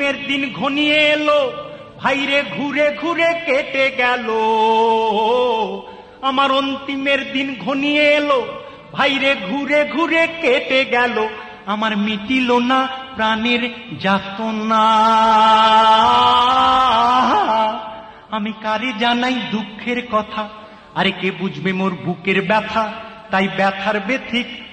অন্তিমের দিন ঘনিয়ে এলো, ভাইরে ঘুরে ঘুরে কেটে গেল। আমার অন্তিমের দিন ঘনিয়ে এলো, ভাইরে ঘুরে ঘুরে কেটে গেল। আমার মিটিল না প্রাণের যাতনা। আমি কারে জানাই দুঃখের কথা, আরে কে বুঝবে মোর বুকের ব্যথা? তাই ব্যথার ব্যথিক